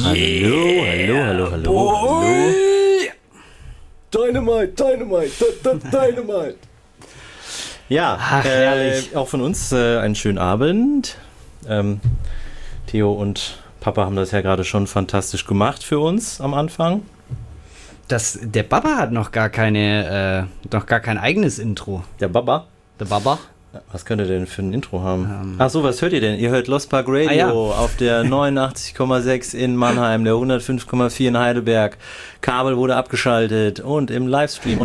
Hallo. Dynamite. Ja, herrlich. auch von uns einen schönen Abend. Theo und Papa haben das ja gerade schon fantastisch gemacht für uns am Anfang. Der Baba hat noch gar kein eigenes Intro. Der Baba? Der Baba? Was könnt ihr denn für ein Intro haben? Ach so, was hört ihr denn? Ihr hört Lost Park Radio auf der 89,6 in Mannheim, der 105,4 in Heidelberg. Kabel wurde abgeschaltet und im Livestream.